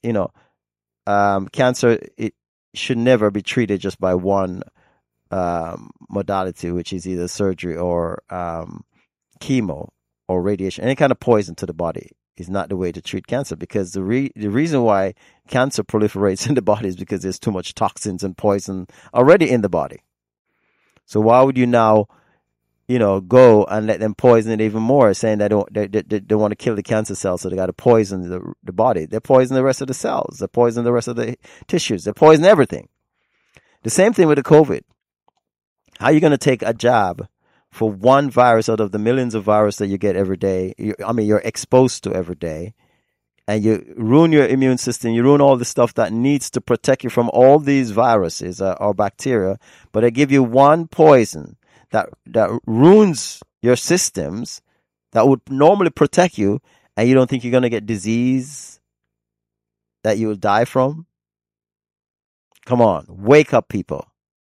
cancer, it should never be treated just by one modality, which is either surgery or chemo or radiation. Any kind of poison to the body is not the way to treat cancer, because the reason why cancer proliferates in the body is because there's too much toxins and poison already in the body. So why would you now, go and let them poison it even more, saying they want to kill the cancer cells, so they got to poison the body. They poison the rest of the cells. They poison the rest of the tissues. They poison everything. The same thing with the COVID. How are you going to take a jab for one virus out of the millions of viruses that you get every day? You're exposed to every day, and you ruin your immune system. You ruin all the stuff that needs to protect you from all these viruses or bacteria. But they give you one poison that ruins your systems that would normally protect you, and you don't think you're going to get disease that you will die from? Come on, wake up, people.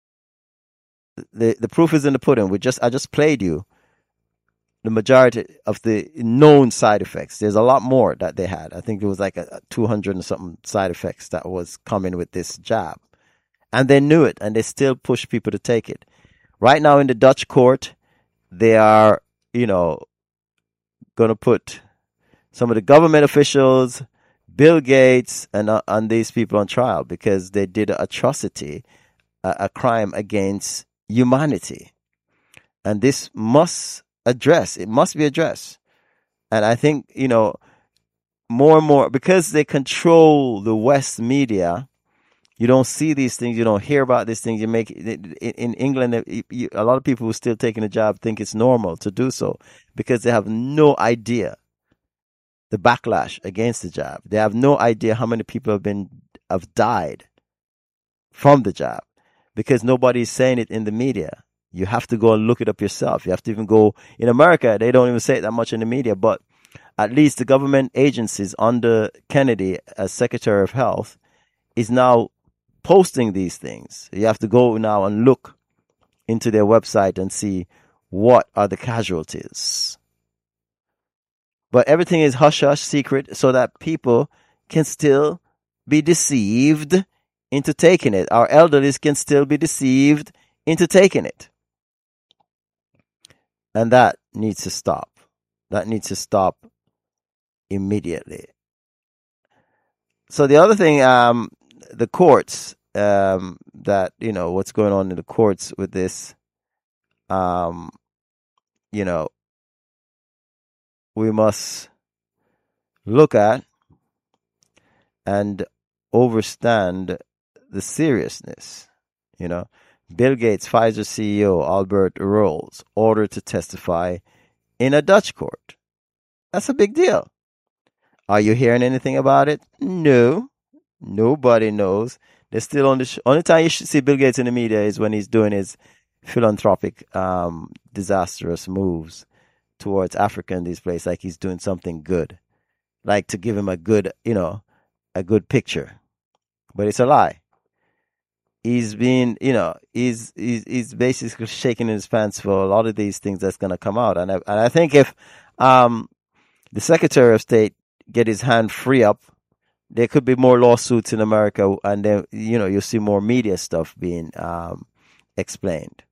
The proof is in the pudding. I just played you the majority of the known side effects. There's a lot more that they had. I think there was like 200 and something side effects that was coming with this jab. And they knew it, and they still pushed people to take it. Right now in the Dutch court, they are, going to put some of the government officials, Bill Gates, and these people on trial because they did an atrocity, a crime against humanity. And this must be addressed. And I think, more and more, because they control the West media, you don't see these things, you don't hear about these things. In England, a lot of people who are still taking a job think it's normal to do so because they have no idea the backlash against the jab. They have no idea how many people have died from the jab because nobody's saying it in the media. You have to go and look it up yourself. You have to even go in America. They don't even say it that much in the media, but at least the government agencies under Kennedy as Secretary of Health is now posting these things. You have to go now and look into their website and see what are the casualties. But everything is hush-hush secret so that people can still be deceived into taking it. Our elderly can still be deceived into taking it. And that needs to stop. That needs to stop immediately. So the other thing, the courts, that, what's going on in the courts with this, we must look at and understand the seriousness. Bill Gates, Pfizer CEO Albert Rolls ordered to testify in a Dutch court. That's a big deal. Are you hearing anything about it? No. Nobody knows. They're still on the only time you should see Bill Gates in the media is when he's doing his philanthropic, disastrous moves towards Africa and these places, like he's doing something good, like to give him a good, a good picture. But it's a lie. He's been, he's basically shaking his pants for a lot of these things that's going to come out. And I think if the Secretary of State get his hand free up, there could be more lawsuits in America, and then, you'll see more media stuff being explained.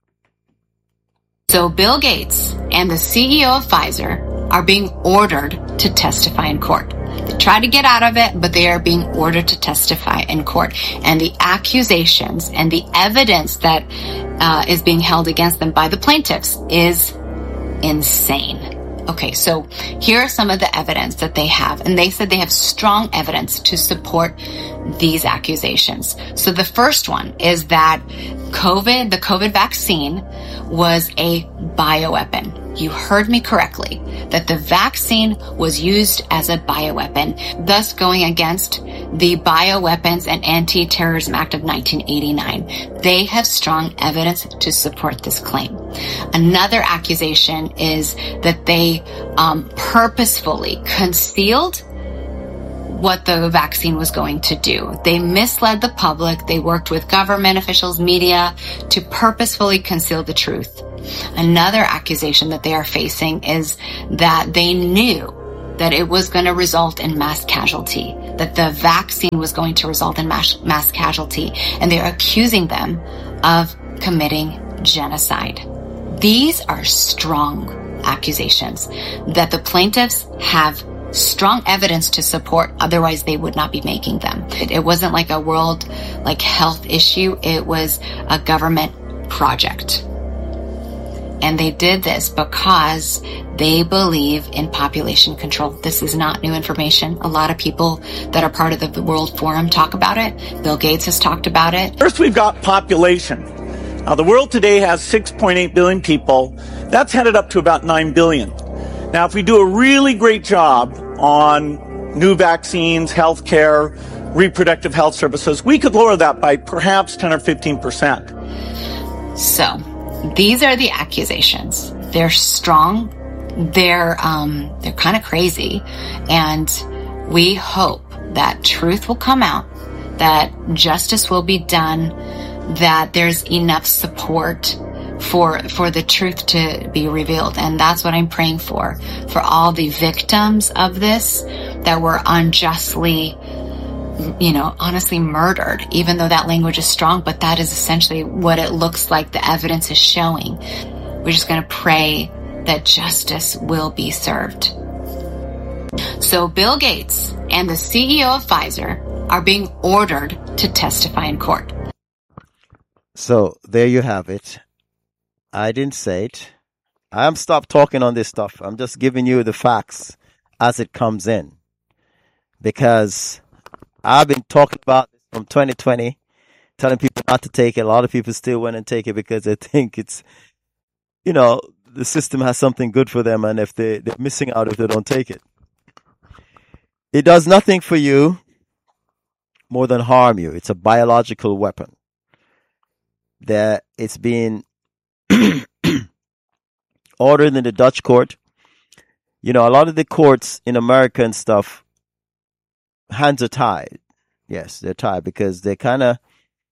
So Bill Gates and the CEO of Pfizer are being ordered to testify in court. They tried to get out of it, but they are being ordered to testify in court. And the accusations and the evidence that is being held against them by the plaintiffs is insane. Okay, so here are some of the evidence that they have. And they said they have strong evidence to support these accusations. So the first one is that the COVID vaccine was a bioweapon. You heard me correctly, that the vaccine was used as a bioweapon, thus going against the Bioweapons and Anti-Terrorism Act of 1989. They have strong evidence to support this claim. Another accusation is that they purposefully concealed what the vaccine was going to do. They misled the public. They worked with government officials, media, to purposefully conceal the truth. Another accusation that they are facing is that they knew that it was going to result in mass casualty, that the vaccine was going to result in mass casualty, and they're accusing them of committing genocide. These are strong accusations that the plaintiffs have strong evidence to support, otherwise they would not be making them. It wasn't like a world health issue, it was a government project. And they did this because they believe in population control. This is not new information. A lot of people that are part of the World Forum talk about it. Bill Gates has talked about it. First, we've got population. Now, the world today has 6.8 billion people. That's headed up to about 9 billion. Now, if we do a really great job on new vaccines, healthcare, reproductive health services, we could lower that by perhaps 10 or 15%. So, these are the accusations. They're strong. They're kind of crazy. And we hope that truth will come out, that justice will be done, that there's enough support for the truth to be revealed. And that's what I'm praying for all the victims of this that were unjustly, honestly murdered, even though that language is strong, but that is essentially what it looks like the evidence is showing. We're just going to pray that justice will be served. So Bill Gates and the CEO of Pfizer are being ordered to testify in court. So there you have it. I didn't say it. I'm stopped talking on this stuff. I'm just giving you the facts as it comes in. Because I've been talking about this from 2020, telling people not to take it. A lot of people still went and take it because they think it's, the system has something good for them, and if they're missing out if they don't take it. It does nothing for you more than harm you. It's a biological weapon. That it's being ordered in the Dutch court. A lot of the courts in America and stuff, hands are tied. Yes, they're tied because they kind of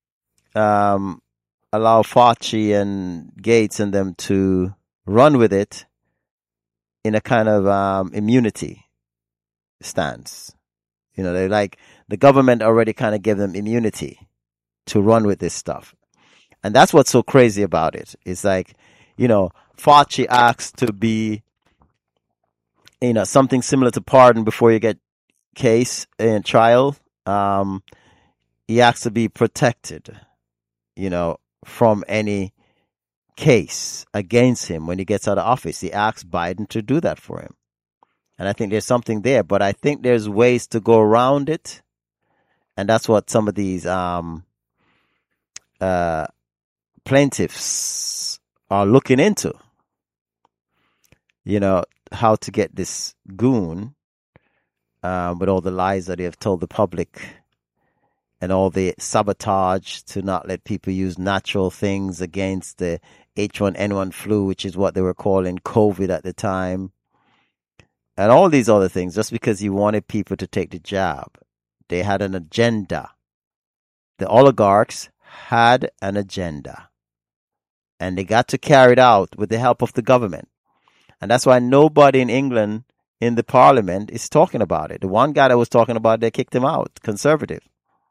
allow Fauci and Gates and them to run with it in a kind of immunity stance. They're like the government already kind of gave them immunity to run with this stuff. And that's what's so crazy about it. It's like, Fauci asked to be, something similar to pardon before you get case in trial. He asked to be protected, from any case against him when he gets out of office. He asked Biden to do that for him. And I think there's something there, but I think there's ways to go around it. And that's what some of these, plaintiffs are looking into, how to get this goon, with all the lies that they have told the public and all the sabotage to not let people use natural things against the H1N1 flu, which is what they were calling COVID at the time, and all these other things, just because he wanted people to take the jab. They had an agenda. The oligarchs had an agenda. And they got to carry it out with the help of the government. And that's why nobody in England in the parliament is talking about it. The one guy that was talking about it, they kicked him out, conservative.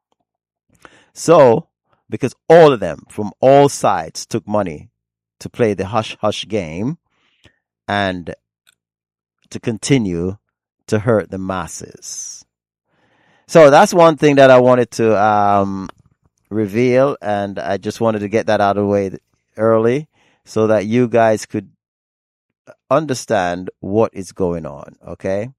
So, because all of them from all sides took money to play the hush-hush game and to continue to hurt the masses. So that's one thing that I wanted to reveal, and I just wanted to get that out of the way early so that you guys could understand what is going on, okay?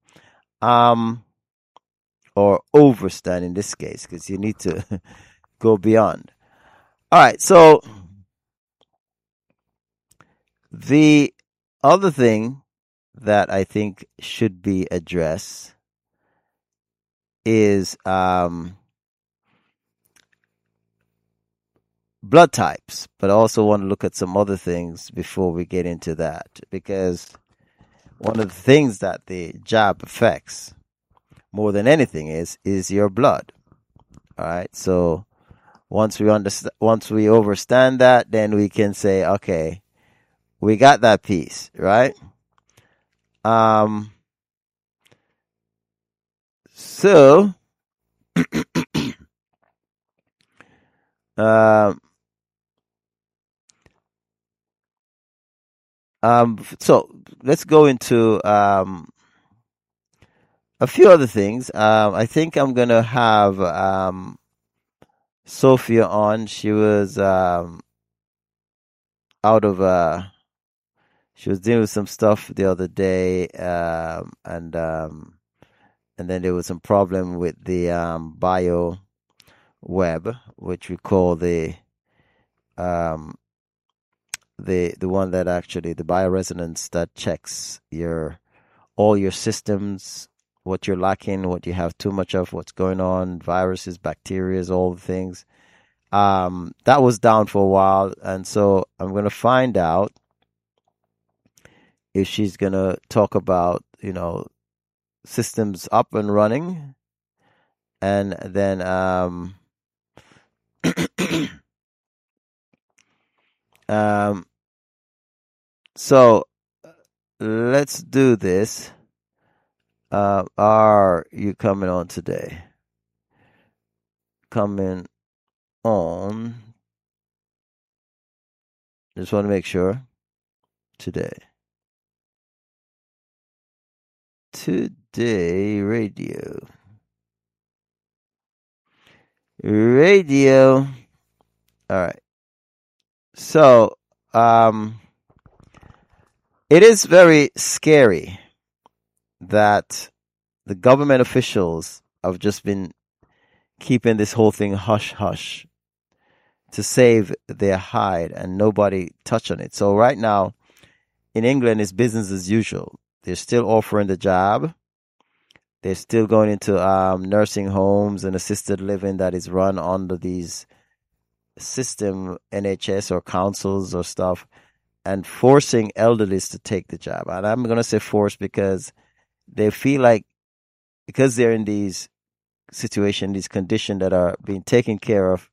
Or overstand in this case, because you need to go beyond. All right, so the other thing that I think should be addressed is blood types, but I also want to look at some other things before we get into that, because one of the things that the jab affects more than anything is your blood. All right, so once we understand that, then we can say, okay, we got that piece, right? So, um, so let's go into a few other things. I think I'm gonna have Sophia on. She was out of she was dealing with some stuff the other day, and then there was some problem with the bio web, which we call the one that actually the bioresonance that checks all your systems, what you're lacking, what you have too much of, what's going on, viruses, bacteria, all the things. That was down for a while, and so I'm gonna find out if she's gonna talk about, systems up and running, and then so let's do this. Are you coming on today? Coming on. Just want to make sure. Today, radio. All right. So, it is very scary that the government officials have just been keeping this whole thing hush hush to save their hide, and nobody touch on it. So right now in England, it's business as usual. They're still offering the job. They're still going into nursing homes and assisted living that is run under these system NHS or councils or stuff, and forcing elderlies to take the job. And I'm going to say force because they feel like, because they're in these situations, these conditions that are being taken care of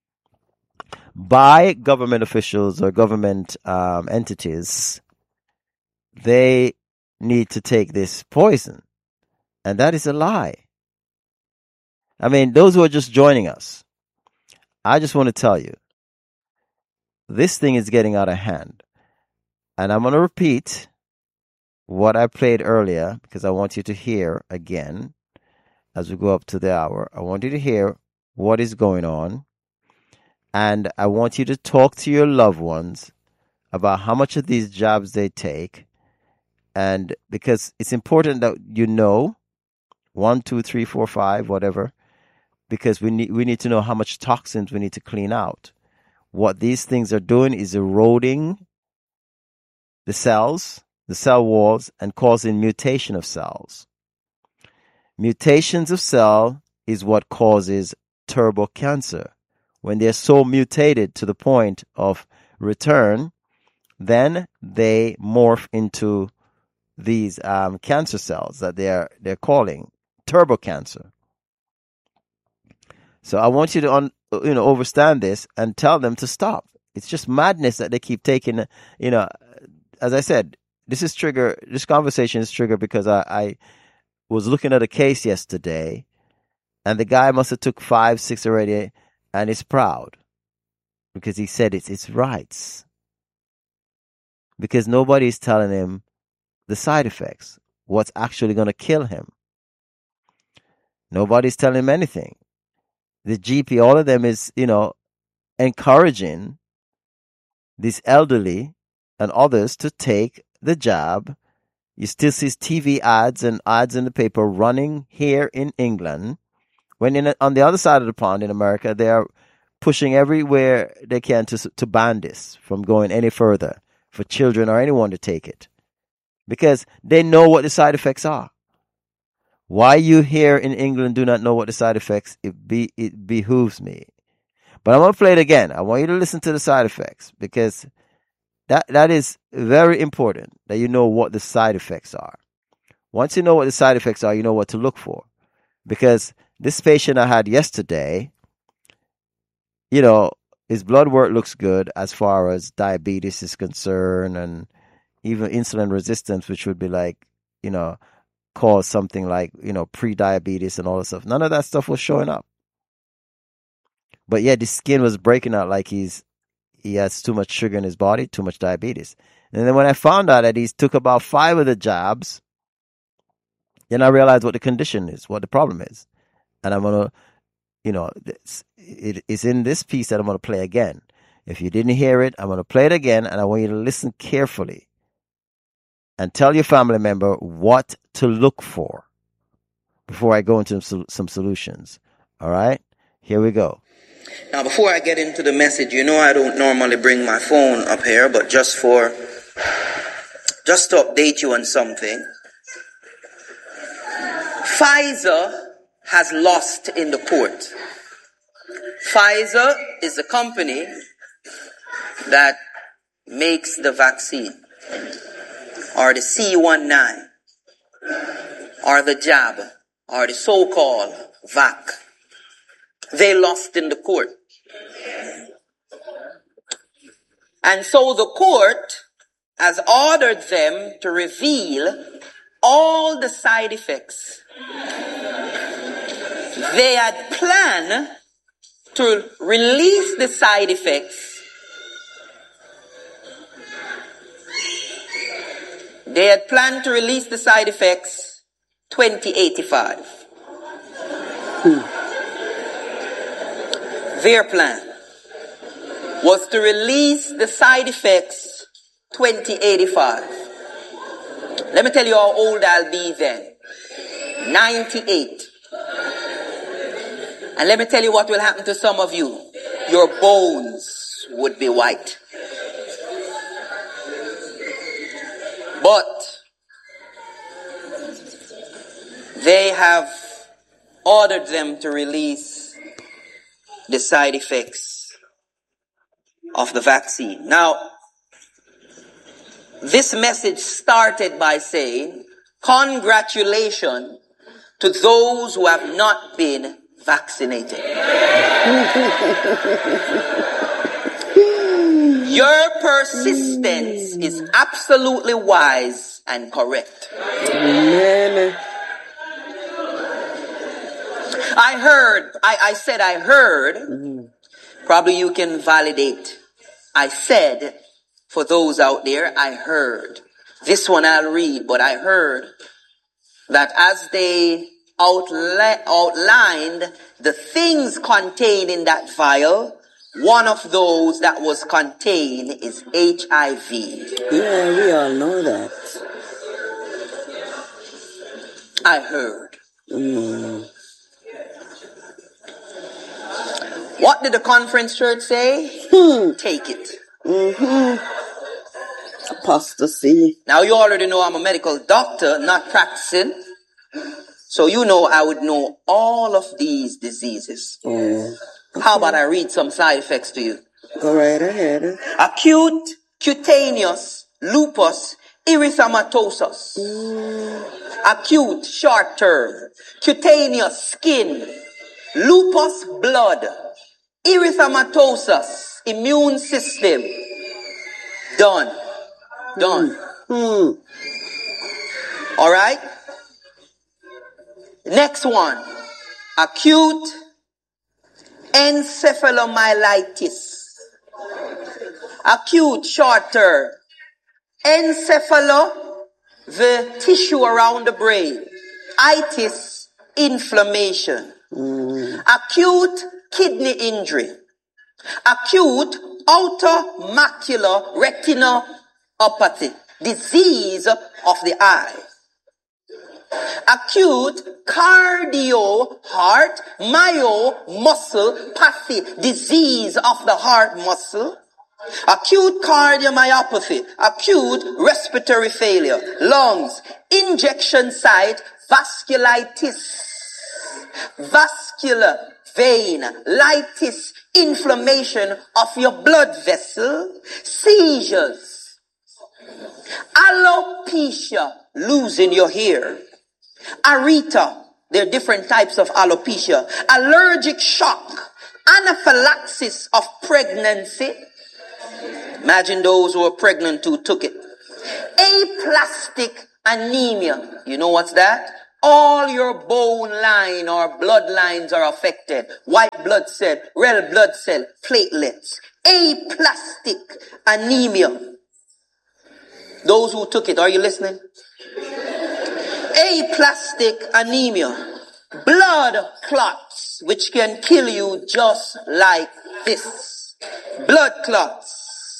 by government officials or government entities, they need to take this poison. And that is a lie. I mean, those who are just joining us, I just want to tell you, this thing is getting out of hand. And I'm going to repeat what I played earlier because I want you to hear again as we go up to the hour. I want you to hear what is going on. And I want you to talk to your loved ones about how much of these jobs they take. And because it's important that you know 1, 2, 3, 4, 5, whatever, because we need to know how much toxins we need to clean out. What these things are doing is eroding the cells, the cell walls, and causing mutation of cells. Mutations of cell is what causes turbo cancer. When they're so mutated to the point of return, then they morph into these cancer cells that they're calling turbo cancer. So I want you to understand this and tell them to stop. It's just madness that they keep taking. As I said, this conversation is triggered because I was looking at a case yesterday, and the guy must have took 5, 6 already, and he's proud because he said it's rights. Because nobody's telling him the side effects, what's actually going to kill him. Nobody's telling him anything. The GP, all of them is, encouraging these elderly and others to take the jab. You still see TV ads and ads in the paper running here in England. When on the other side of the pond in America, they are pushing everywhere they can to ban this from going any further for children or anyone to take it. Because they know what the side effects are. Why you here in England do not know what the side effects, it behooves me. But I'm going to play it again. I want you to listen to the side effects because that is very important that you know what the side effects are. Once you know what the side effects are, you know what to look for. Because this patient I had yesterday, his blood work looks good as far as diabetes is concerned and even insulin resistance, which would be like, cause something like, pre-diabetes and all this stuff. None of that stuff was showing up. But yeah, the skin was breaking out like he has too much sugar in his body, too much diabetes. And then when I found out that he took about 5 of the jabs, then I realized what the condition is, what the problem is. And I'm going to, it's in this piece that I'm going to play again. If you didn't hear it, I'm going to play it again, and I want you to listen carefully and tell your family member what to look for before I go into some solutions. All right? Here we go. Now, before I get into the message, I don't normally bring my phone up here, but just to update you on something. Pfizer has lost in the court. Pfizer is the company that makes the vaccine, or the C19, or the jab, or the so-called vac. They lost in the court. And so the court has ordered them to reveal all the side effects. They had planned to release the side effects. They had planned to release the side effects 2085. Their plan was to release the side effects 2085. Let me tell you how old I'll be then. 98. And let me tell you what will happen to some of you. Your bones would be white. But they have ordered them to release the side effects of the vaccine. Now, this message started by saying, congratulations to those who have not been vaccinated. Your persistence is absolutely wise and correct. Amen. I heard, probably you can validate. I said, for those out there, I heard. This one I'll read, but I heard that as they outlined the things contained in that vial, one of those that was contained is HIV. Yeah, we all know that. I heard. What did the conference church say? Take it. Apostasy. Now you already know I'm a medical doctor, not practicing. So you know I would know all of these diseases. Okay. How about I read some side effects to you? Go right ahead. Acute cutaneous lupus erythematosus. Acute short-term cutaneous skin lupus blood erythematosus immune system. Done. All right. Next one. Acute encephalomyelitis. Acute short-term. Encephalo, the tissue around the brain. Itis, inflammation. Acute kidney injury. Acute outer macular retinopathy. Disease of the eye. Acute cardio heart myomyopathy, disease of the heart muscle. Acute cardiomyopathy, acute respiratory failure, lungs, injection site vasculitis, vascular vein, litis, inflammation of your blood vessel, seizures, alopecia, losing your hair, areta, there are different types of alopecia, allergic shock, anaphylaxis of pregnancy. Imagine those who are pregnant who took it. Aplastic Anemia. You know what's that? All your bone line or blood lines are affected. White blood cell, red blood cell, platelets. Aplastic anemia. Those who took it, are you listening? Aplastic anemia. Blood clots, which can kill you just like this. Blood clots.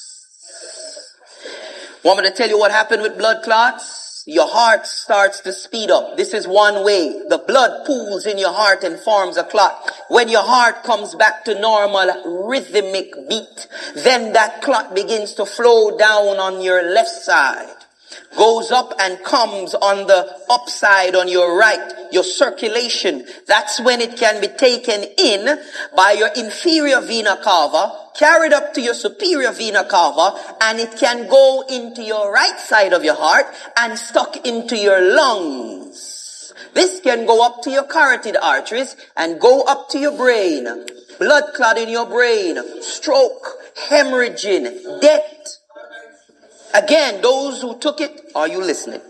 Want me to tell you what happened with blood clots? Your heart starts to speed up. This is one way. The blood pools in your heart and forms a clot. When your heart comes back to normal rhythmic beat, then that clot begins to flow down on your left side. Goes up and comes on the upside on your right, your circulation. That's when it can be taken in by your inferior vena cava, carried up to your superior vena cava, and it can go into your right side of your heart and stuck into your lungs. This can go up to your carotid arteries and go up to your brain. Blood clot in your brain, stroke, hemorrhaging, death. Again, those who took it, are you listening?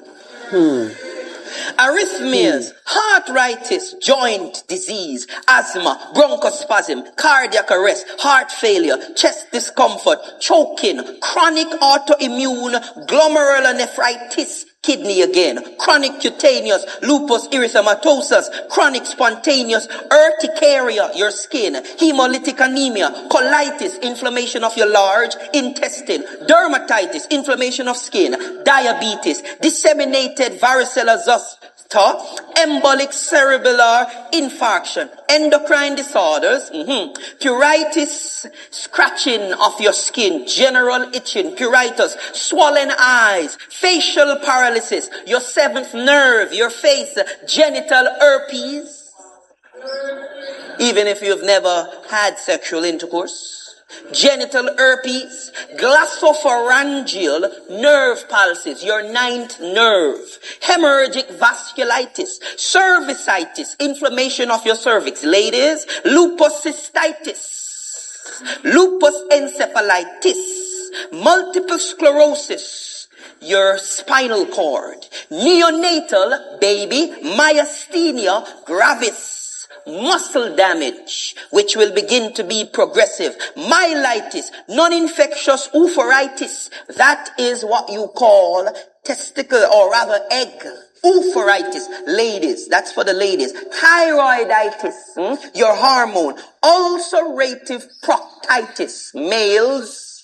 Arrhythmias, arthritis, joint disease, asthma, bronchospasm, cardiac arrest, heart failure, chest discomfort, choking, chronic autoimmune glomerulonephritis, kidney again, chronic cutaneous lupus erythematosus, chronic spontaneous urticaria, your skin, hemolytic anemia, colitis, inflammation of your large intestine, dermatitis, inflammation of skin, diabetes, disseminated varicella zoster, embolic cerebellar infarction, endocrine disorders, pruritus, scratching of your skin, general itching, pruritus, swollen eyes, facial paralysis, your seventh nerve, your face, genital herpes, even if you've never had sexual intercourse. Genital herpes, glossopharyngeal nerve palsies, your ninth nerve, hemorrhagic vasculitis, cervicitis, inflammation of your cervix, ladies, lupus cystitis, lupus encephalitis, multiple sclerosis, your spinal cord, neonatal baby myasthenia gravis, muscle damage, which will begin to be progressive, myelitis, non-infectious oophorytis, that is what you call testicle, or rather egg, oophorytis, ladies, that's for the ladies, thyroiditis, your hormone, ulcerative proctitis, males,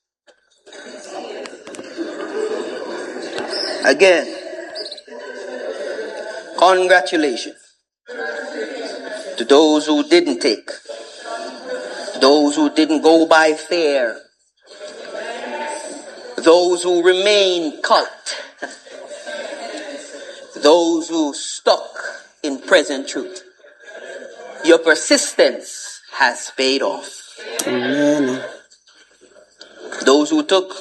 again, congratulations to those who didn't take, those who didn't go by fair, those who remained cult, those who stuck in present truth. Your persistence has paid off. Amen. Those who took,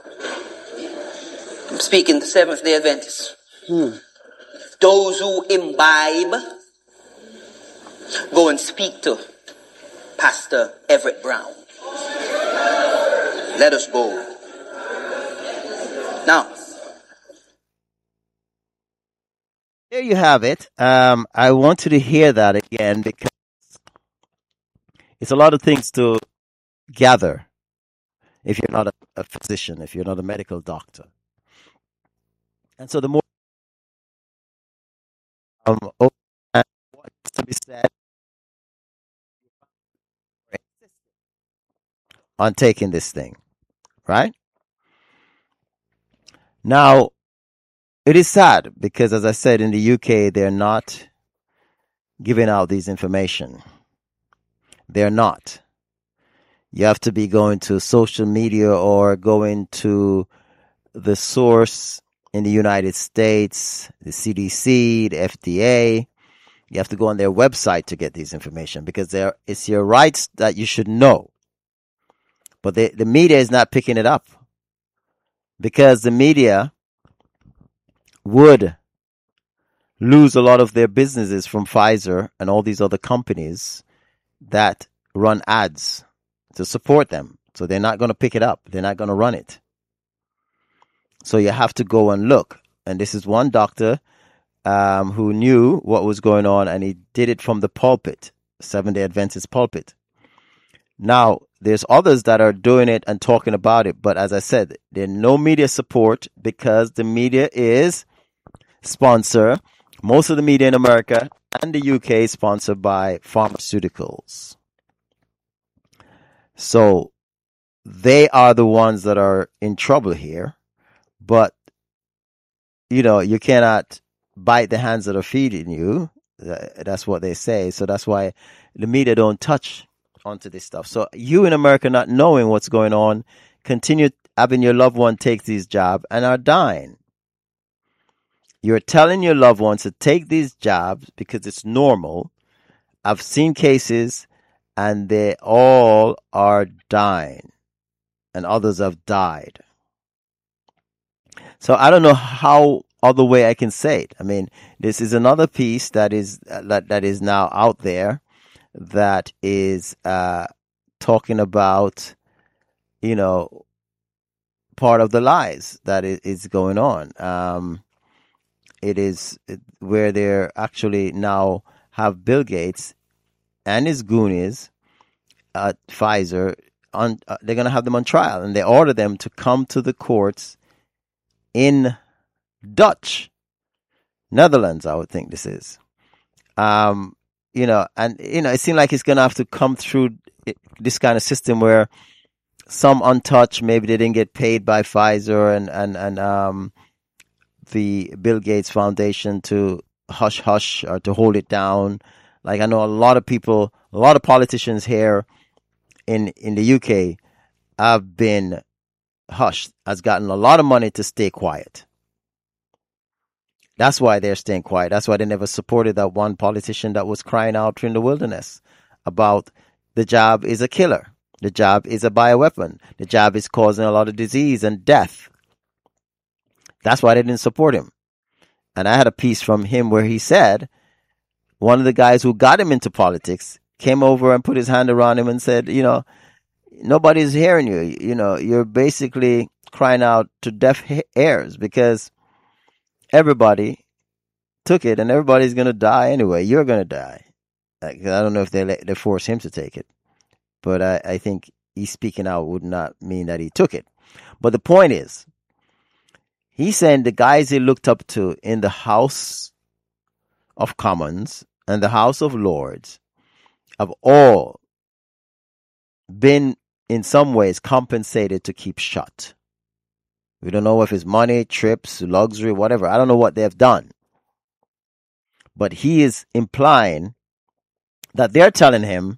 I'm speaking to Seventh-day Adventists, those who imbibe, go and speak to Pastor Everett Brown. Let us go. Now, there you have it. I want you to hear that again because it's a lot of things to gather if you're not a physician, if you're not a medical doctor. And so the more what's to be said on taking this thing, right? Now, it is sad because, as I said, in the UK, they're not giving out these information. They're not. You have to be going to social media or going to the source in the United States, the CDC, the FDA. You have to go on their website to get these information because it's your rights that you should know. But the media is not picking it up because the media would lose a lot of their businesses from Pfizer and all these other companies that run ads to support them. So they're not going to pick it up. They're not going to run it. So you have to go and look. and this is one doctor who knew what was going on, and he did it from the pulpit, Seventh-day Adventist pulpit. Now, there's others that are doing it and talking about it, but as I said, there's no media support because the media is sponsored. Most of the media in America and the UK is sponsored by pharmaceuticals. So they are the ones that are in trouble here, but you cannot bite the hands that are feeding you. That's what they say. So that's why the media don't touch onto this stuff. So you in America not knowing what's going on, continue having your loved one take these jobs and are dying. You're telling your loved ones to take these jobs because it's normal. I've seen cases and they all are dying and others have died. So I don't know how other way I can say it. I mean, this is another piece that is now out there that is talking about, part of the lies that is going on. It is where they're actually now have Bill Gates and his goonies at Pfizer they're going to have them on trial, and they order them to come to the courts in Netherlands, I would think this is. It seems like it's going to have to come through this kind of system where some untouched, maybe they didn't get paid by Pfizer and the Bill Gates Foundation to hush or to hold it down. Like I know a lot of people, a lot of politicians here in the UK have been hushed, has gotten a lot of money to stay quiet. That's why they're staying quiet. That's why they never supported that one politician that was crying out in the wilderness about the jab is a killer. The jab is a bioweapon. The jab is causing a lot of disease and death. That's why they didn't support him. And I had a piece from him where he said one of the guys who got him into politics came over and put his hand around him and said, nobody's hearing you. You're basically crying out to deaf ears because everybody took it and everybody's going to die anyway. You're going to die. I don't know if they force him to take it, but I think he's speaking out would not mean that he took it. But the point is, he's saying the guys he looked up to in the House of Commons and the House of Lords have all been in some ways compensated to keep shut. We don't know if it's money, trips, luxury, whatever. I don't know what they have done. But he is implying that they're telling him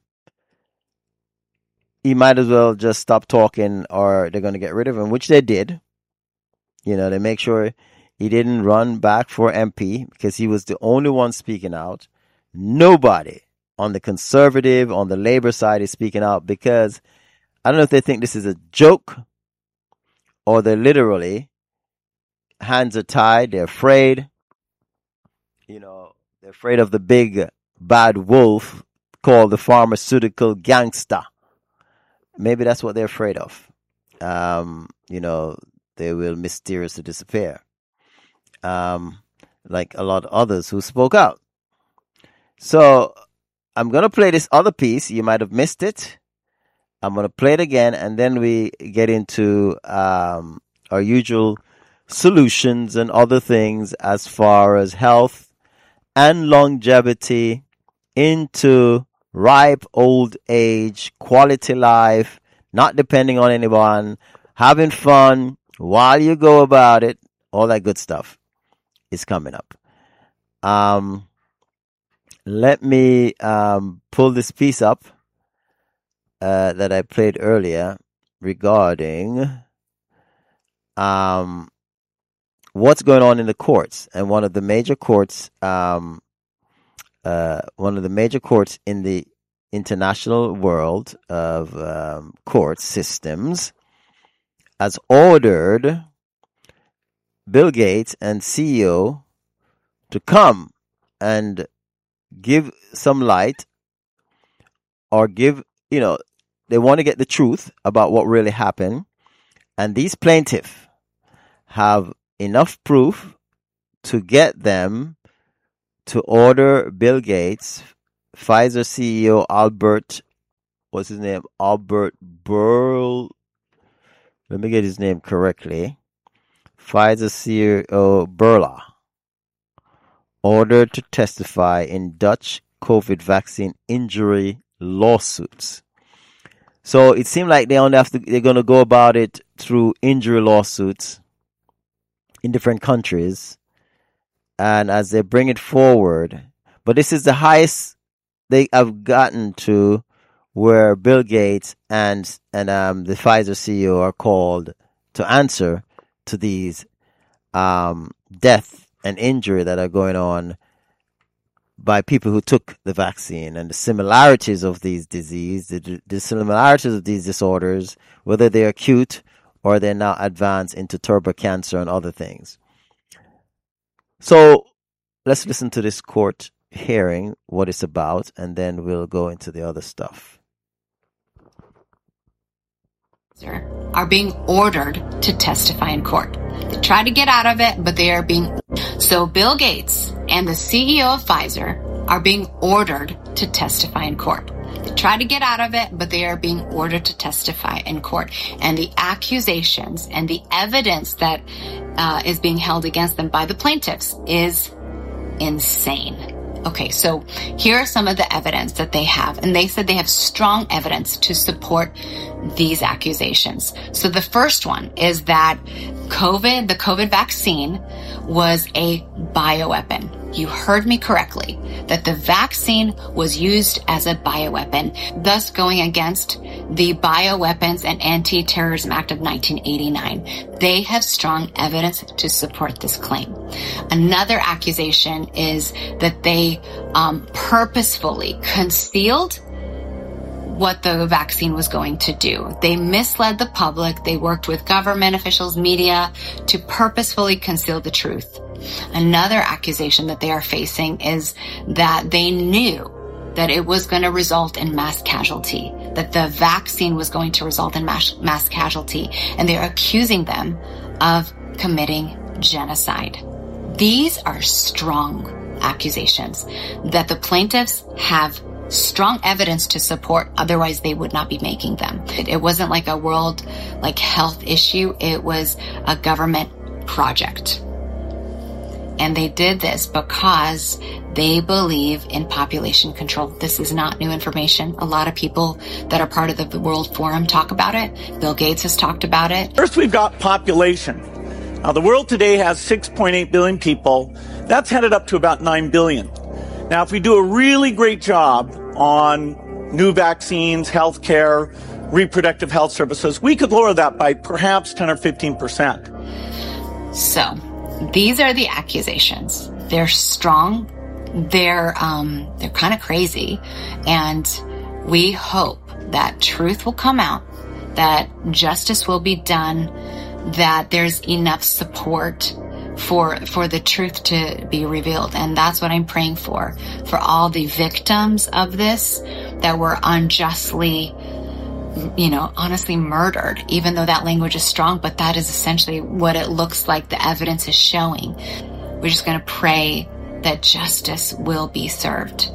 he might as well just stop talking or they're going to get rid of him, which they did. They make sure he didn't run back for MP because he was the only one speaking out. Nobody on the conservative, on the Labour side is speaking out because I don't know if they think this is a joke or they're literally hands are tied. They're afraid. They're afraid of the big bad wolf called the pharmaceutical gangster. Maybe that's what they're afraid of. They will mysteriously disappear. Like a lot of others who spoke out. So I'm going to play this other piece. You might have missed it. I'm going to play it again, and then we get into our usual solutions and other things as far as health and longevity into ripe old age, quality life, not depending on anyone, having fun while you go about it. All that good stuff is coming up. Let me pull this piece up that I played earlier regarding what's going on in the courts. And one of the major courts in the international world of court systems has ordered Bill Gates and CEO to come and give some light or give, they want to get the truth about what really happened. And these plaintiffs have enough proof to get them to order Bill Gates, Pfizer CEO Albert, what's his name? Albert Bourla. Let me get his name correctly. Pfizer CEO Bourla ordered to testify in Dutch COVID vaccine injury lawsuits. So it seemed like they're going to go about it through injury lawsuits in different countries. And as they bring it forward, but this is the highest they have gotten to, where Bill Gates and the Pfizer CEO are called to answer to these death and injury that are going on by people who took the vaccine, and the similarities of these diseases, the similarities of these disorders, whether they're acute or they're now advanced into turbo cancer and other things. So let's listen to this court hearing, what it's about, and then we'll go into the other stuff. Are being ordered to testify in court. They try to get out of it, but they are being... So Bill Gates and the CEO of Pfizer are being ordered to testify in court. They try to get out of it, but they are being ordered to testify in court. And the accusations and the evidence that is being held against them by the plaintiffs is insane. Okay, so here are some of the evidence that they have. And they said they have strong evidence to support these accusations. So the first one is that the COVID vaccine was a bioweapon. You heard me correctly, that the vaccine was used as a bioweapon, thus going against the Bioweapons and Anti-Terrorism Act of 1989. They have strong evidence to support this claim. Another accusation is that they purposefully concealed what the vaccine was going to do. They misled the public. They worked with government officials, media, to purposefully conceal the truth. Another accusation that they are facing is that they knew that it was going to result in mass casualty, that the vaccine was going to result in mass casualty, and they're accusing them of committing genocide. These are strong accusations that the plaintiffs have strong evidence to support, otherwise they would not be making them. It wasn't like a world health issue, it was a government project. And they did this because they believe in population control. This is not new information. A lot of people that are part of the World Forum talk about it. Bill Gates has talked about it. First, we've got population. Now, the world today has 6.8 billion people. That's headed up to about 9 billion. Now, if we do a really great job on new vaccines, healthcare, reproductive health services, we could lower that by perhaps 10 or 15%. So, these are the accusations. They're strong. They're kind of crazy. And we hope that truth will come out, that justice will be done, that there's enough support for the truth to be revealed. And that's what I'm praying for all the victims of this that were unjustly, honestly murdered, even though that language is strong, but that is essentially what it looks like the evidence is showing. We're just going to pray that justice will be served.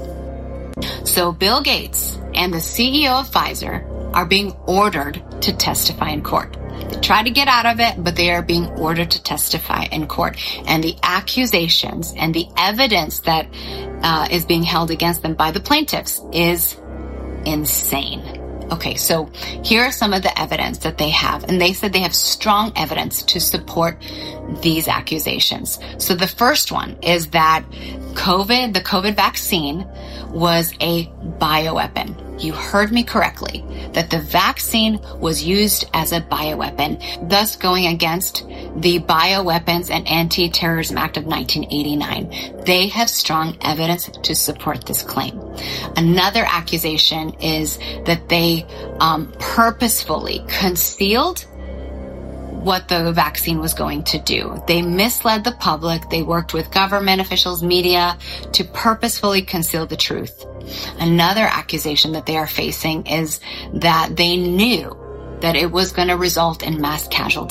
So Bill Gates and the CEO of Pfizer are being ordered to testify in court. They try to get out of it, but they are being ordered to testify in court. And the accusations and the evidence that is being held against them by the plaintiffs is insane. Okay, so here are some of the evidence that they have. And they said they have strong evidence to support these accusations. So the first one is that the COVID vaccine was a bioweapon. You heard me correctly, that the vaccine was used as a bioweapon, thus going against the Bioweapons and Anti-Terrorism Act of 1989. They have strong evidence to support this claim. Another accusation is that they purposefully concealed what the vaccine was going to do. They misled the public. They worked with government officials, media, to purposefully conceal the truth. Another accusation that they are facing is that they knew that it was going to result in mass casualty,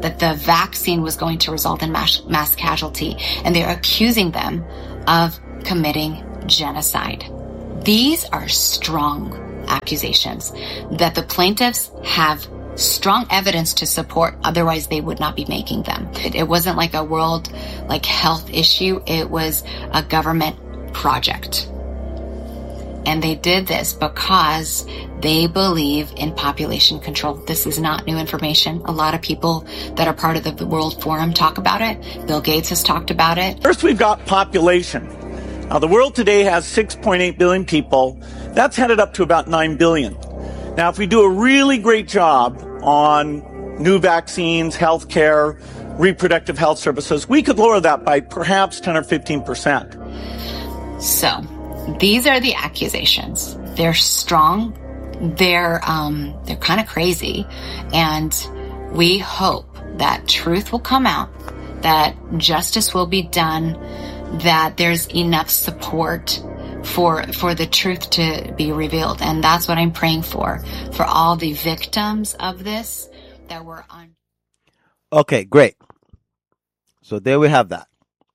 that the vaccine was going to result in mass casualty, and they're accusing them of committing genocide. These are strong accusations that the plaintiffs have strong evidence to support, otherwise they would not be making them. It wasn't like a world health issue, it was a government project. And they did this because they believe in population control. This is not new information. A lot of people that are part of the World Forum talk about it. Bill Gates has talked about it. First, we've got population. Now, the world today has 6.8 billion people. That's headed up to about 9 billion. Now, if we do a really great job on new vaccines, healthcare, reproductive health services, we could lower that by perhaps 10 or 15%. So, these are the accusations. They're strong. They're kind of crazy. And we hope that truth will come out, that justice will be done, that there's enough support for the truth to be revealed. And that's what I'm praying for all the victims of this that were on. Okay, great. So there we have that.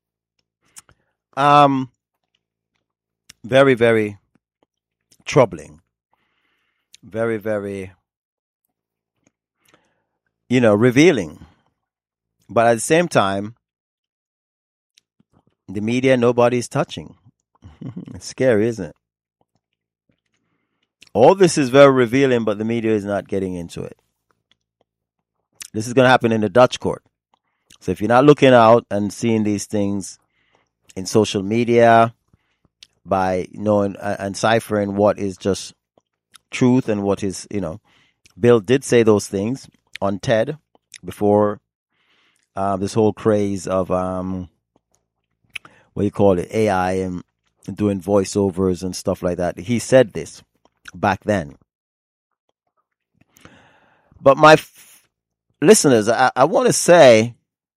Very, very troubling. Very, very, revealing. But at the same time, the media, nobody's touching. It's scary, isn't it? All this is very revealing, but the media is not getting into it. This is going to happen in the Dutch court. So if you're not looking out and seeing these things in social media, by knowing and ciphering what is just truth and what is, Bill did say those things on TED before this whole craze of, AI and doing voiceovers and stuff like that. He said this back then. But my listeners, I want to say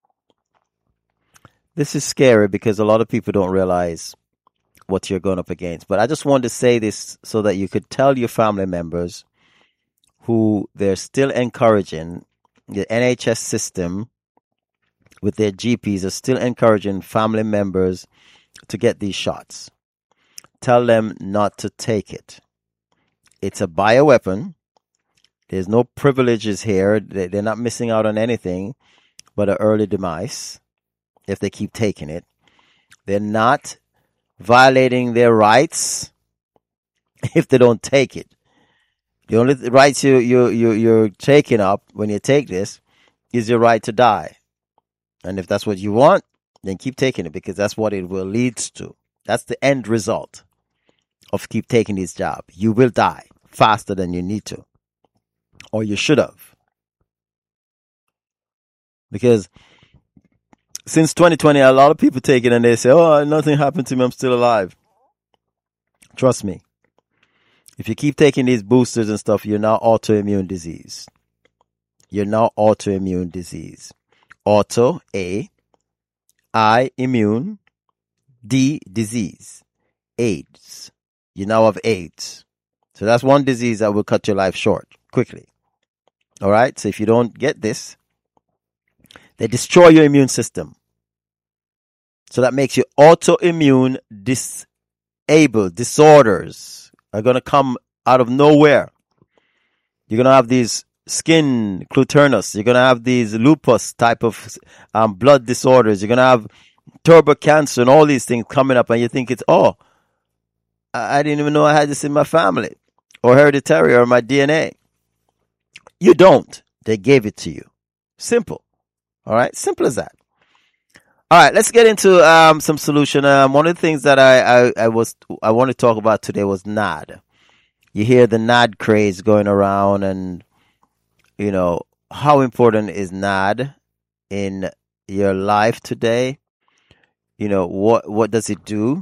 this is scary because a lot of people don't realize what you're going up against. But I just wanted to say this so that you could tell your family members who they're still encouraging. The NHS system with their GPs are still encouraging family members to get these shots. Tell them not to take it. It's a bioweapon. There's no privileges here. They're not missing out on anything but an early demise if they keep taking it. They're not violating their rights if they don't take it. The only rights you're taking up when you take this is your right to die. And if that's what you want, then keep taking it because that's what it will lead to. That's the end result of keep taking this job. You will die faster than you need to. Or you should have. Because since 2020, a lot of people take it and they say, oh, nothing happened to me. I'm still alive. Trust me. If you keep taking these boosters and stuff, you're now autoimmune disease. You're now autoimmune disease. Auto, A. I, immune. D, disease. AIDS. You now have AIDS. So that's one disease that will cut your life short quickly. All right? So if you don't get this, they destroy your immune system. So that makes you autoimmune disabled. Disorders are going to come out of nowhere. You're going to have these skin cutaneous. You're going to have these lupus type of blood disorders. You're going to have turbo cancer and all these things coming up. And you think it's, I didn't even know I had this in my family or hereditary or my DNA. You don't. They gave it to you. Simple. All right. Simple as that. All right. Let's get into some solution. One of the things that I want to talk about today was NAD. You hear the NAD craze going around, and you know how important is NAD in your life today. You know what does it do?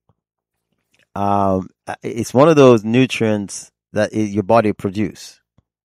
It's one of those nutrients that your body produces.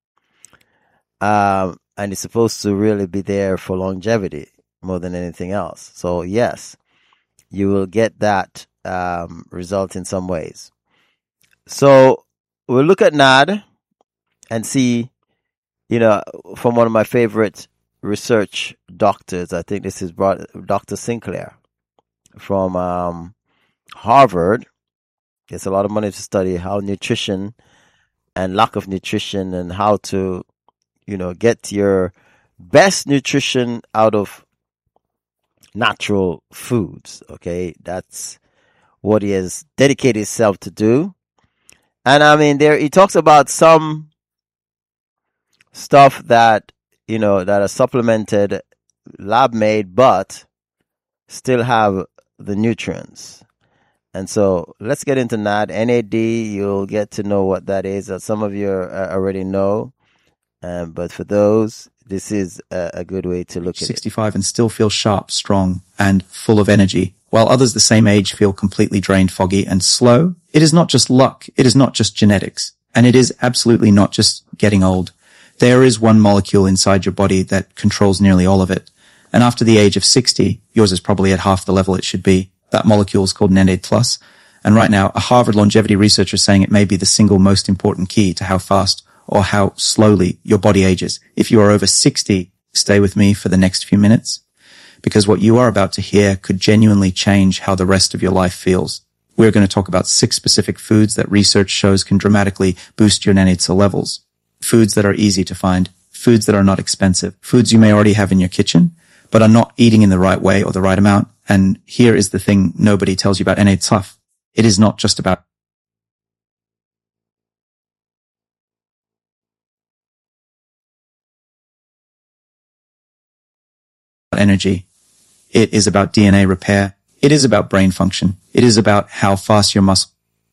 And it's supposed to really be there for longevity more than anything else. So yes, you will get that result in some ways. So we'll look at NAD and see, from one of my favorite research doctors. I think this is Dr. Sinclair from Harvard. Gets a lot of money to study how nutrition and lack of nutrition and how to, get your best nutrition out of natural foods. Okay. That's what he has dedicated himself to do. And I mean, he talks about some stuff that, that are supplemented, lab made, but still have the nutrients. And so let's get into that. NAD, you'll get to know what that is. Some of you already know. But for those, this is a good way to look at it. 65 and still feel sharp, strong, and full of energy, while others the same age feel completely drained, foggy, and slow. It is not just luck. It is not just genetics. And it is absolutely not just getting old. There is one molecule inside your body that controls nearly all of it. And after the age of 60, yours is probably at half the level it should be. That molecule is called NAD+. And right now, a Harvard longevity researcher is saying it may be the single most important key to how fast or how slowly your body ages. If you are over 60, stay with me for the next few minutes, because what you are about to hear could genuinely change how the rest of your life feels. We're going to talk about 6 specific foods that research shows can dramatically boost your NAD levels. Foods that are easy to find, foods that are not expensive, foods you may already have in your kitchen, but are not eating in the right way or the right amount. And here is the thing nobody tells you about NAD stuff. It is not just about energy. It is about DNA repair. It is about brain function. It is about how fast your muscles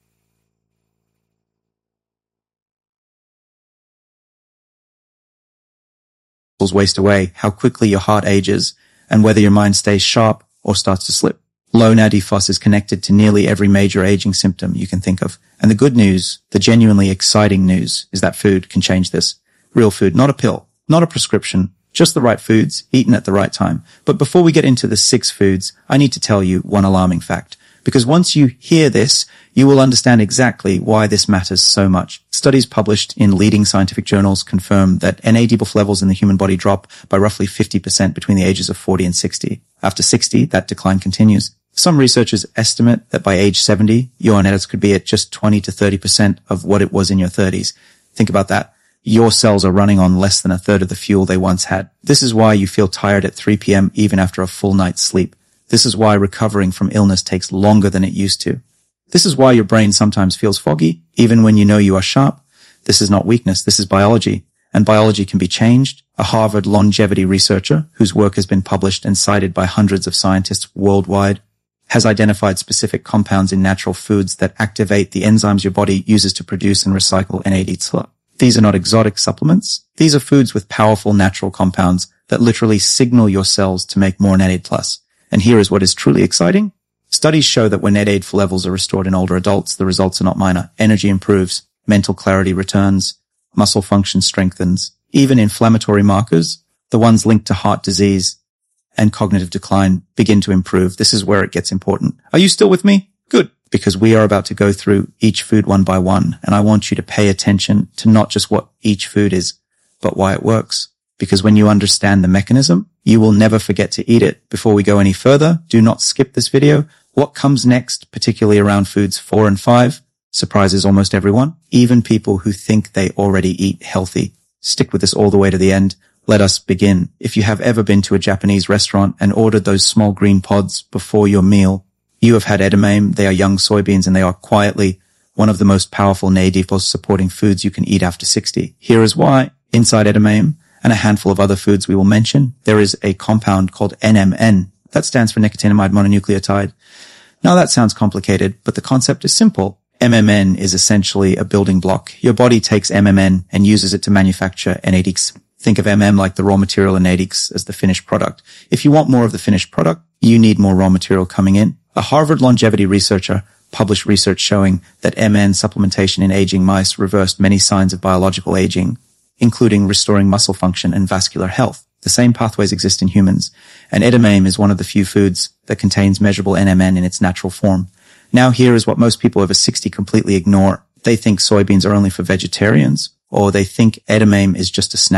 waste away, how quickly your heart ages, and whether your mind stays sharp or starts to slip. Low NAD+ is connected to nearly every major aging symptom you can think of. And the good news, the genuinely exciting news, is that food can change this. Real food, not a pill, not a prescription, just the right foods, eaten at the right time. But before we get into the 6 foods, I need to tell you one alarming fact. Because once you hear this, you will understand exactly why this matters so much. Studies published in leading scientific journals confirm that NAD+ levels in the human body drop by roughly 50% between the ages of 40 and 60. After 60, that decline continues. Some researchers estimate that by age 70, your NADs could be at just 20 to 30% of what it was in your 30s. Think about that. Your cells are running on less than a third of the fuel they once had. This is why you feel tired at 3 p.m. even after a full night's sleep. This is why recovering from illness takes longer than it used to. This is why your brain sometimes feels foggy, even when you know you are sharp. This is not weakness. This is biology. And biology can be changed. A Harvard longevity researcher, whose work has been published and cited by hundreds of scientists worldwide, has identified specific compounds in natural foods that activate the enzymes your body uses to produce and recycle NAD+. These are not exotic supplements. These are foods with powerful natural compounds that literally signal your cells to make more NAD+. And here is what is truly exciting. Studies show that when NAD levels are restored in older adults, the results are not minor. Energy improves, mental clarity returns, muscle function strengthens. Even inflammatory markers, the ones linked to heart disease and cognitive decline, begin to improve. This is where it gets important. Are you still with me? Good. Because we are about to go through each food one by one, and I want you to pay attention to not just what each food is, but why it works. Because when you understand the mechanism, you will never forget to eat it. Before we go any further, do not skip this video. What comes next, particularly around foods 4 and 5, surprises almost everyone, even people who think they already eat healthy. Stick with this all the way to the end. Let us begin. If you have ever been to a Japanese restaurant and ordered those small green pods before your meal, you have had edamame. They are young soybeans, and they are quietly one of the most powerful NAD+ supporting foods you can eat after 60. Here is why. Inside edamame and a handful of other foods we will mention, there is a compound called NMN. That stands for nicotinamide mononucleotide. Now that sounds complicated, but the concept is simple. MMN is essentially a building block. Your body takes MMN and uses it to manufacture NADX. Think of MM like the raw material and NADX as the finished product. If you want more of the finished product, you need more raw material coming in. A Harvard longevity researcher published research showing that MN supplementation in aging mice reversed many signs of biological aging, including restoring muscle function and vascular health. The same pathways exist in humans, and edamame is one of the few foods that contains measurable NMN in its natural form. Now here is what most people over 60 completely ignore. They think soybeans are only for vegetarians, or they think edamame is just a snack.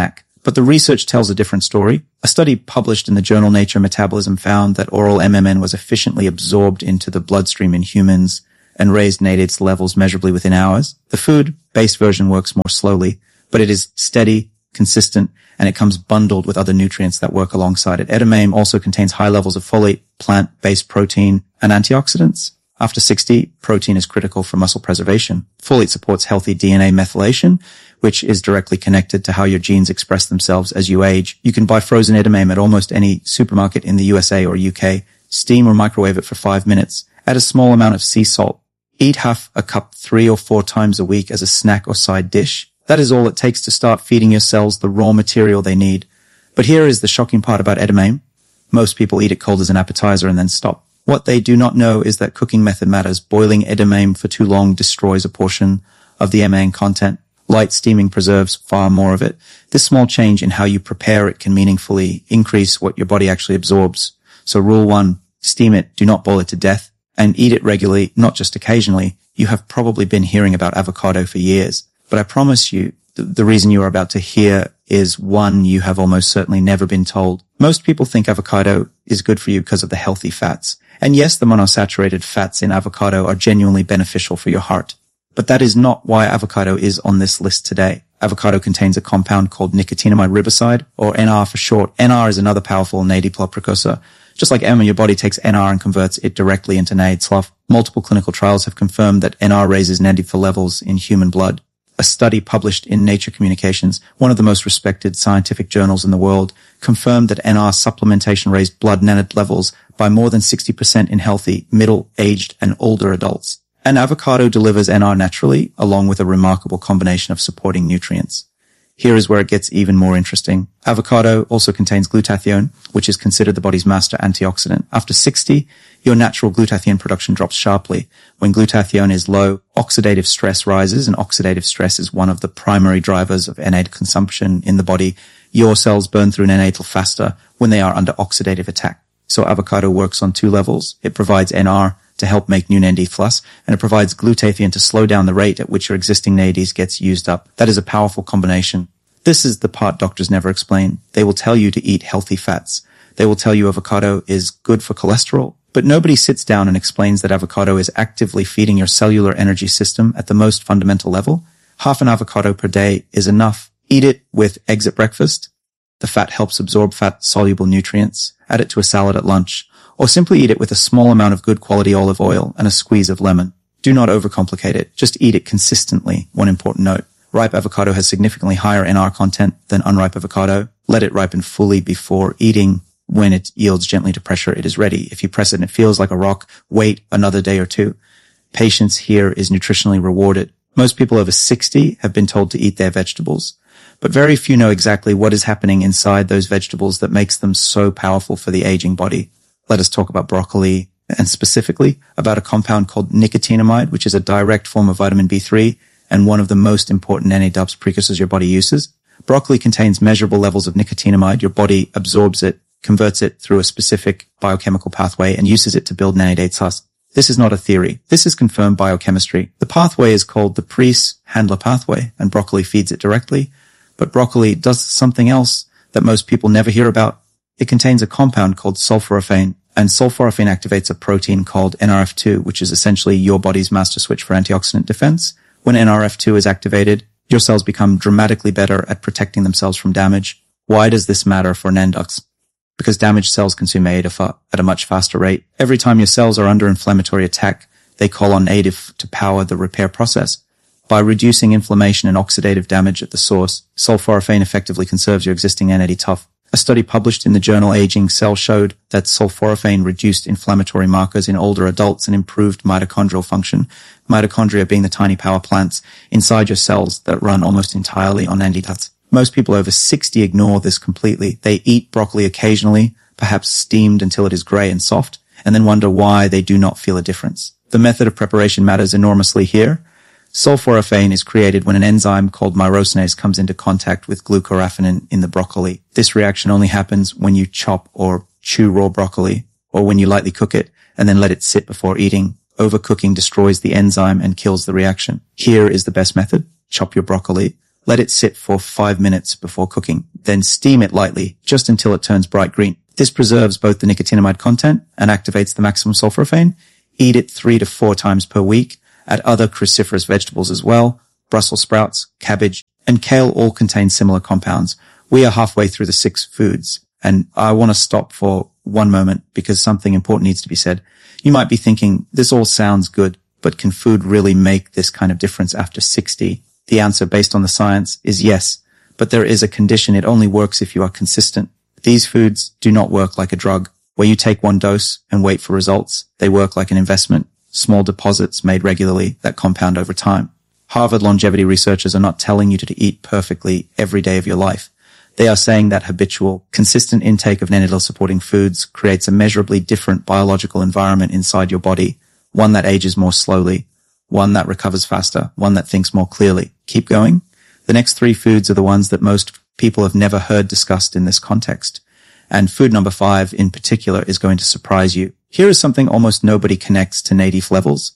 But the research tells a different story. A study published in the journal Nature Metabolism found that oral MMN was efficiently absorbed into the bloodstream in humans and raised NADH levels measurably within hours. The food-based version works more slowly, but it is steady, consistent, and it comes bundled with other nutrients that work alongside it. Edamame also contains high levels of folate, plant-based protein, and antioxidants. After 60, protein is critical for muscle preservation. Folate supports healthy DNA methylation, which is directly connected to how your genes express themselves as you age. You can buy frozen edamame at almost any supermarket in the USA or UK. Steam or microwave it for 5 minutes. Add a small amount of sea salt. Eat half a cup 3 or 4 times a week as a snack or side dish. That is all it takes to start feeding your cells the raw material they need. But here is the shocking part about edamame. Most people eat it cold as an appetizer and then stop. What they do not know is that cooking method matters. Boiling edamame for too long destroys a portion of the MAN content. Light steaming preserves far more of it. This small change in how you prepare it can meaningfully increase what your body actually absorbs. So rule 1, steam it, do not boil it to death, and eat it regularly, not just occasionally. You have probably been hearing about avocado for years, but I promise you the reason you are about to hear is one you have almost certainly never been told. Most people think avocado is good for you because of the healthy fats. And yes, the monosaturated fats in avocado are genuinely beneficial for your heart. But that is not why avocado is on this list today. Avocado contains a compound called nicotinamide riboside, or NR for short. NR is another powerful NAD+ precursor. Just like EMA, your body takes NR and converts it directly into NAD+. Multiple clinical trials have confirmed that NR raises NAD+ levels in human blood. A study published in Nature Communications, one of the most respected scientific journals in the world, confirmed that NR supplementation raised blood NAD levels by more than 60% in healthy, middle-aged, and older adults. And avocado delivers NR naturally, along with a remarkable combination of supporting nutrients. Here is where it gets even more interesting. Avocado also contains glutathione, which is considered the body's master antioxidant. After 60, your natural glutathione production drops sharply. When glutathione is low, oxidative stress rises, and oxidative stress is one of the primary drivers of NAD consumption in the body. Your cells burn through NAD faster when they are under oxidative attack. So avocado works on 2 levels. It provides NR to help make new NAD+, and it provides glutathione to slow down the rate at which your existing NADs gets used up. That is a powerful combination. This is the part doctors never explain. They will tell you to eat healthy fats. They will tell you avocado is good for cholesterol, but nobody sits down and explains that avocado is actively feeding your cellular energy system at the most fundamental level. Half an avocado per day is enough. Eat it with eggs at breakfast. The fat helps absorb fat-soluble nutrients. Add it to a salad at lunch. Or simply eat it with a small amount of good quality olive oil and a squeeze of lemon. Do not overcomplicate it. Just eat it consistently. One important note. Ripe avocado has significantly higher NR content than unripe avocado. Let it ripen fully before eating. When it yields gently to pressure, it is ready. If you press it and it feels like a rock, wait another day or 2. Patience here is nutritionally rewarded. Most people over 60 have been told to eat their vegetables, but very few know exactly what is happening inside those vegetables that makes them so powerful for the aging body. Let us talk about broccoli, and specifically about a compound called nicotinamide, which is a direct form of vitamin B3 and one of the most important NAD+ precursors your body uses. Broccoli contains measurable levels of nicotinamide. Your body absorbs it, converts it through a specific biochemical pathway, and uses it to build NAD+. This is not a theory. This is confirmed biochemistry. The pathway is called the Preece-Handler pathway, and broccoli feeds it directly. But broccoli does something else that most people never hear about. It contains a compound called sulforaphane, and sulforaphane activates a protein called NRF2, which is essentially your body's master switch for antioxidant defense. When NRF2 is activated, your cells become dramatically better at protecting themselves from damage. Why does this matter for Nanducks? Because damaged cells consume ADF at a much faster rate. Every time your cells are under inflammatory attack, they call on ADF to power the repair process. By reducing inflammation and oxidative damage at the source, sulforaphane effectively conserves your existing NAD tough. A study published in the journal Aging Cell showed that sulforaphane reduced inflammatory markers in older adults and improved mitochondrial function. Mitochondria being the tiny power plants inside your cells that run almost entirely on NAD+. Most people over 60 ignore this completely. They eat broccoli occasionally, perhaps steamed until it is gray and soft, and then wonder why they do not feel a difference. The method of preparation matters enormously here. Sulforaphane is created when an enzyme called myrosinase comes into contact with glucoraphanin in the broccoli. This reaction only happens when you chop or chew raw broccoli, or when you lightly cook it and then let it sit before eating. Overcooking destroys the enzyme and kills the reaction. Here is the best method. Chop your broccoli, Let it sit for 5 minutes before cooking. Then steam it lightly, just until it turns bright green. This preserves both the nicotinamide content and activates the maximum sulforaphane. Eat it 3 to 4 times per week. Add other cruciferous vegetables as well. Brussels sprouts, cabbage, and kale all contain similar compounds. We are halfway through the 6 foods, and I want to stop for one moment because something important needs to be said. You might be thinking, this all sounds good, but can food really make this kind of difference after 60? The answer, based on the science, is yes, but there is a condition. It only works if you are consistent. These foods do not work like a drug, where you take one dose and wait for results. They work like an investment, small deposits made regularly that compound over time. Harvard longevity researchers are not telling you to eat perfectly every day of your life. They are saying that habitual, consistent intake of nenatal-supporting foods creates a measurably different biological environment inside your body, one that ages more slowly, one that recovers faster, one that thinks more clearly. Keep going. The next 3 foods are the ones that most people have never heard discussed in this context. And food number 5 in particular is going to surprise you. Here is something almost nobody connects to NADF levels.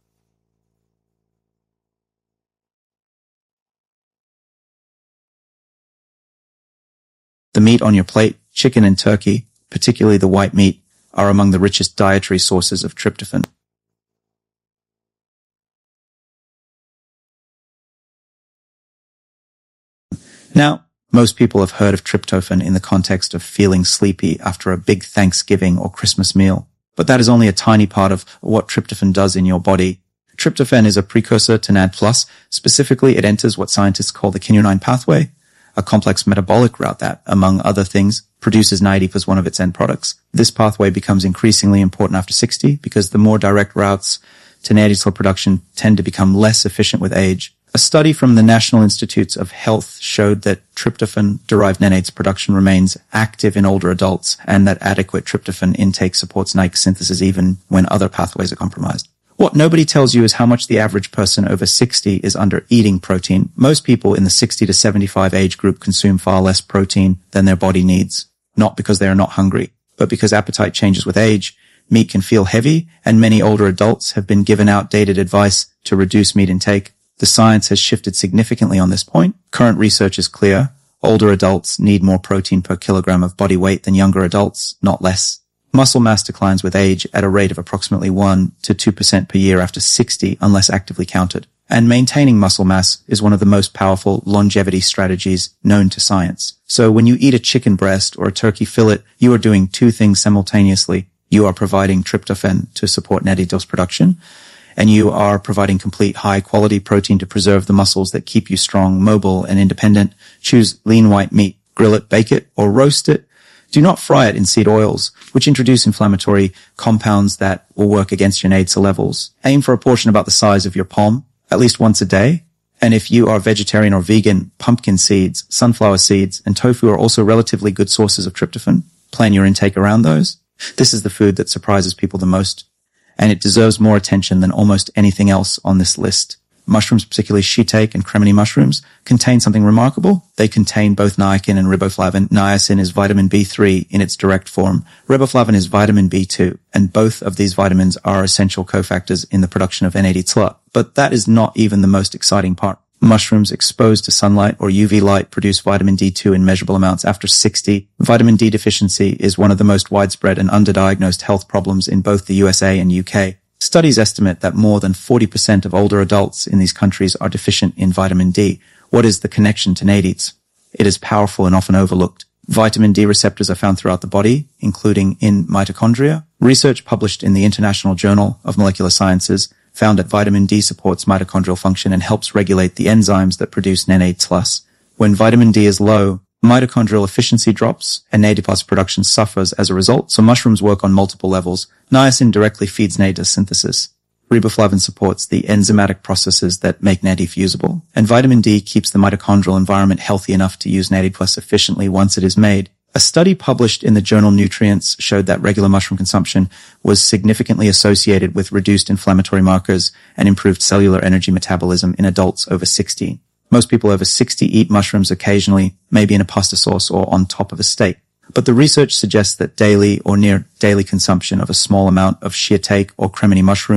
The meat on your plate, chicken and turkey, particularly the white meat, are among the richest dietary sources of tryptophan. Now, most people have heard of tryptophan in the context of feeling sleepy after a big Thanksgiving or Christmas meal, but that is only a tiny part of what tryptophan does in your body. Tryptophan is a precursor to NAD+. Specifically, it enters what scientists call the kinase pathway, a complex metabolic route that, among other things, produces NADP as one of its end products. This pathway becomes increasingly important after 60 because the more direct routes to NAD cell production tend to become less efficient with age. A study from the National Institutes of Health showed that tryptophan-derived NAD's production remains active in older adults and that adequate tryptophan intake supports NAD synthesis even when other pathways are compromised. What nobody tells you is how much the average person over 60 is under eating protein. Most people in the 60 to 75 age group consume far less protein than their body needs, not because they are not hungry, but because appetite changes with age. Meat can feel heavy, and many older adults have been given outdated advice to reduce meat intake. The science has shifted significantly on this point. Current research is clear. Older adults need more protein per kilogram of body weight than younger adults, not less. Muscle mass declines with age at a rate of approximately 1 to 2% per year after 60 unless actively counted. And maintaining muscle mass is one of the most powerful longevity strategies known to science. So when you eat a chicken breast or a turkey fillet, you are doing 2 things simultaneously. You are providing tryptophan to support NAD+ production, and you are providing complete high-quality protein to preserve the muscles that keep you strong, mobile, and independent. Choose lean white meat. Grill it, bake it, or roast it. Do not fry it in seed oils, which introduce inflammatory compounds that will work against your NAD cell levels. Aim for a portion about the size of your palm, at least once a day. And if you are vegetarian or vegan, pumpkin seeds, sunflower seeds, and tofu are also relatively good sources of tryptophan. Plan your intake around those. This is the food that surprises people the most, and it deserves more attention than almost anything else on this list. Mushrooms, particularly shiitake and cremini mushrooms, contain something remarkable. They contain both niacin and riboflavin. Niacin is vitamin B3 in its direct form. Riboflavin is vitamin B2, and both of these vitamins are essential cofactors in the production of NAD+. But that is not even the most exciting part. Mushrooms exposed to sunlight or UV light produce vitamin D2 in measurable amounts after 60. Vitamin D deficiency is one of the most widespread and underdiagnosed health problems in both the USA and UK. Studies estimate that more than 40% of older adults in these countries are deficient in vitamin D. What is the connection to NADs? It is powerful and often overlooked. Vitamin D receptors are found throughout the body, including in mitochondria. Research published in the International Journal of Molecular Sciences found that vitamin D supports mitochondrial function and helps regulate the enzymes that produce NAD+. When vitamin D is low, mitochondrial efficiency drops and NAD+ production suffers as a result, so mushrooms work on multiple levels. Niacin directly feeds NAD synthesis. Riboflavin supports the enzymatic processes that make NAD usable. And vitamin D keeps the mitochondrial environment healthy enough to use NAD+ efficiently once it is made. A study published in the journal Nutrients showed that regular mushroom consumption was significantly associated with reduced inflammatory markers and improved cellular energy metabolism in adults over 60. Most people over 60 eat mushrooms occasionally, maybe in a pasta sauce or on top of a steak. But the research suggests that daily or near daily consumption of a small amount of shiitake or cremini mushrooms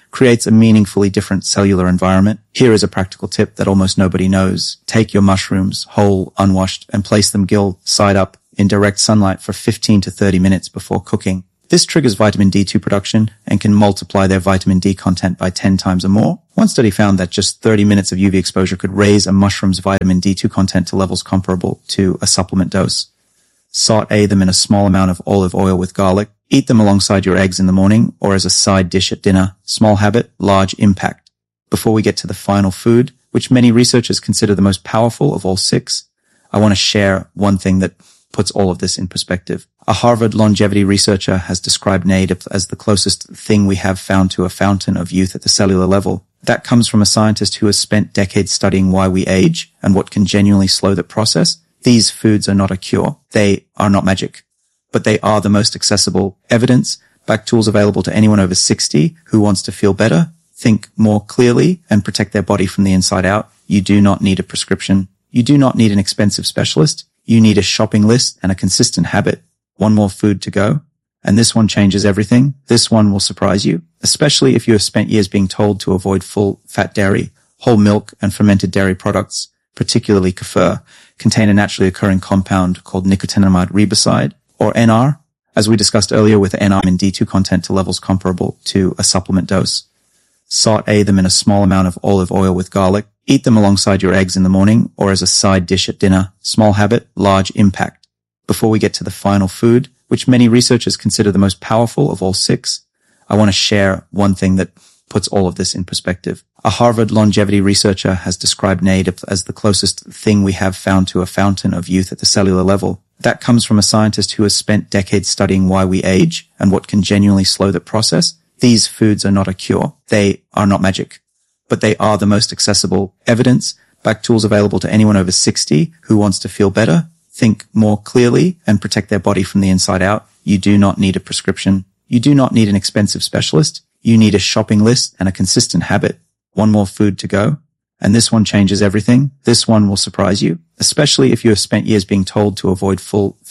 creates a meaningfully different cellular environment. Here is a practical tip that almost nobody knows. Take your mushrooms, whole, unwashed, and place them gill side up in direct sunlight for 15 to 30 minutes before cooking. This triggers vitamin D2 production and can multiply their vitamin D content by 10 times or more. One study found that just 30 minutes of UV exposure could raise a mushroom's vitamin D2 content to levels comparable to a supplement dose. Sauté them in a small amount of olive oil with garlic. Eat them alongside your eggs in the morning or as a side dish at dinner. Small habit, large impact. Before we get to the final food, which many researchers consider the most powerful of all 6, I want to share one thing that puts all of this in perspective. A Harvard longevity researcher has described NAD as the closest thing we have found to a fountain of youth at the cellular level. That comes from a scientist who has spent decades studying why we age and what can genuinely slow that process. These foods are not a cure. They are not magic, but they are the most accessible evidence-backed tools available to anyone over 60 who wants to feel better, think more clearly, and protect their body from the inside out. You do not need a prescription. You do not need an expensive specialist. You need a shopping list and a consistent habit. One more food to go. And this one changes everything. This one will surprise you, especially if you have spent years being told to avoid full fat dairy. Whole milk and fermented dairy products, particularly kefir, contain a naturally occurring compound called nicotinamide riboside, or NR, as we discussed earlier, with NR and D2 content to levels comparable to a supplement dose. Sauté them in a small amount of olive oil with garlic. Eat them alongside your eggs in the morning or as a side dish at dinner. Small habit, large impact. Before we get to the final food, which many researchers consider the most powerful of all 6, I want to share one thing that puts all of this in perspective. A Harvard longevity researcher has described NAD as the closest thing we have found to a fountain of youth at the cellular level. That comes from a scientist who has spent decades studying why we age and what can genuinely slow that process. These foods are not a cure. They are not magic, but they are the most accessible evidence-backed tools available to anyone over 60 who wants to feel better, think more clearly, and protect their body from the inside out. You do not need a prescription. You do not need an expensive specialist. You need a shopping list and a consistent habit. One more food to go. And this one changes everything. This one will surprise you, especially if you have spent years being told to avoid full